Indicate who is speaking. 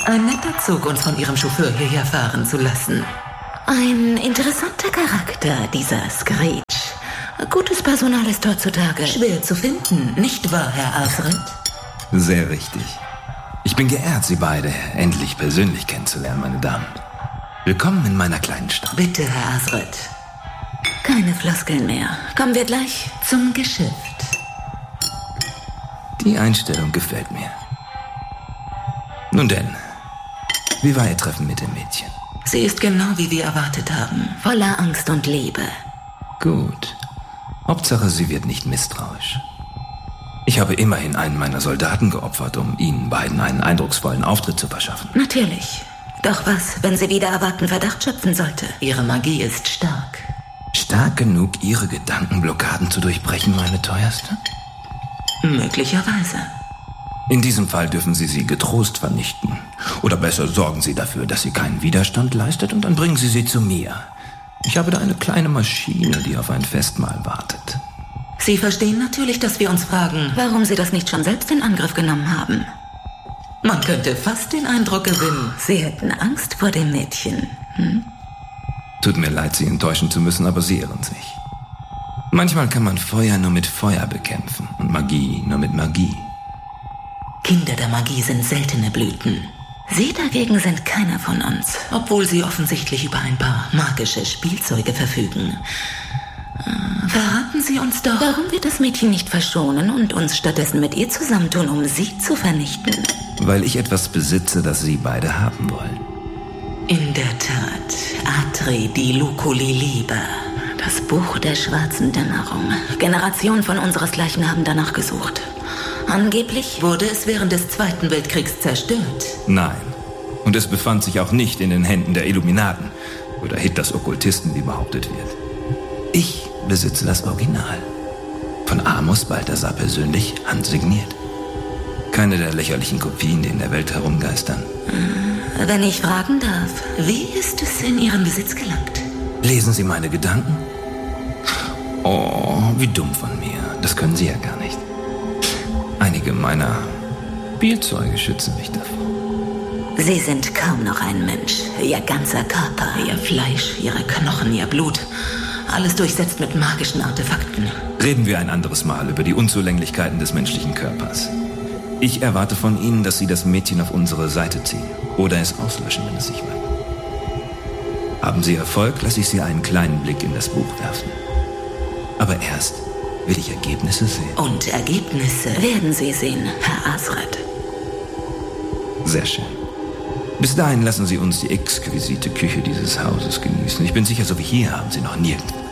Speaker 1: Ein netter Zug, uns von Ihrem Chauffeur hierher fahren zu lassen.
Speaker 2: Ein interessanter Charakter, dieser Screech. Gutes Personal ist heutzutage
Speaker 1: schwer zu finden, nicht wahr, Herr Alfred?
Speaker 3: Sehr richtig. Ich bin geehrt, Sie beide endlich persönlich kennenzulernen, meine Damen. Willkommen in meiner kleinen Stadt.
Speaker 1: Bitte, Herr Alfred.
Speaker 2: Keine Floskeln mehr. Kommen wir gleich zum Geschäft.
Speaker 3: Die Einstellung gefällt mir. Nun denn, wie war Ihr Treffen mit dem Mädchen?
Speaker 1: Sie ist genau, wie wir erwartet haben.
Speaker 2: Voller Angst und Liebe.
Speaker 3: Gut. Hauptsache, sie wird nicht misstrauisch. Ich habe immerhin einen meiner Soldaten geopfert, um Ihnen beiden einen eindrucksvollen Auftritt zu verschaffen.
Speaker 2: Natürlich. Doch was, wenn sie wieder erwarten Verdacht schöpfen sollte?
Speaker 1: Ihre Magie ist stark.
Speaker 3: Stark genug, Ihre Gedankenblockaden zu durchbrechen, meine Teuerste?
Speaker 1: Möglicherweise.
Speaker 3: In diesem Fall dürfen Sie sie getrost vernichten. Oder besser sorgen Sie dafür, dass sie keinen Widerstand leistet, und dann bringen Sie sie zu mir. Ich habe da eine kleine Maschine, die auf ein Festmahl wartet.
Speaker 1: Sie verstehen natürlich, dass wir uns fragen,
Speaker 2: warum Sie das nicht schon selbst in Angriff genommen haben.
Speaker 1: Man könnte fast den Eindruck gewinnen,
Speaker 2: Sie hätten Angst vor dem Mädchen.
Speaker 3: Tut mir leid, Sie enttäuschen zu müssen, aber Sie irren sich. Manchmal kann man Feuer nur mit Feuer bekämpfen und Magie nur mit Magie.
Speaker 1: Kinder der Magie sind seltene Blüten.
Speaker 2: Sie dagegen sind keiner von uns.
Speaker 1: Obwohl sie offensichtlich über ein paar magische Spielzeuge verfügen. Verraten Sie uns doch,
Speaker 2: warum wir das Mädchen nicht verschonen und uns stattdessen mit ihr zusammentun, um sie zu vernichten?
Speaker 3: Weil ich etwas besitze, das Sie beide haben wollen.
Speaker 1: In der Tat, Atri di Luculi Liber.
Speaker 2: Das Buch der schwarzen Dämmerung. Generationen von unseresgleichen haben danach gesucht. Angeblich
Speaker 1: wurde es während des Zweiten Weltkriegs zerstört.
Speaker 3: Nein. Und es befand sich auch nicht in den Händen der Illuminaten oder Hitlers Okkultisten, wie behauptet wird. Ich besitze das Original. Von Amos Balthasar persönlich handsigniert. Keine der lächerlichen Kopien, die in der Welt herumgeistern.
Speaker 2: Wenn ich fragen darf,
Speaker 1: wie ist es in Ihren Besitz gelangt?
Speaker 3: Lesen Sie meine Gedanken? Oh, wie dumm von mir. Das können Sie ja gar nicht. Einige meiner Spielzeuge schützen mich davor.
Speaker 2: Sie sind kaum noch ein Mensch. Ihr ganzer Körper,
Speaker 1: Ihr Fleisch, Ihre Knochen, Ihr Blut. Alles durchsetzt mit magischen Artefakten.
Speaker 3: Reden wir ein anderes Mal über die Unzulänglichkeiten des menschlichen Körpers. Ich erwarte von Ihnen, dass Sie das Mädchen auf unsere Seite ziehen. Oder es auslöschen, wenn es sich will. Haben Sie Erfolg, lasse ich Sie einen kleinen Blick in das Buch werfen. Aber erst will ich Ergebnisse sehen.
Speaker 1: Und Ergebnisse
Speaker 2: werden Sie sehen, Herr Alfred.
Speaker 3: Sehr schön. Bis dahin lassen Sie uns die exquisite Küche dieses Hauses genießen. Ich bin sicher, so wie hier haben Sie noch nirgendwo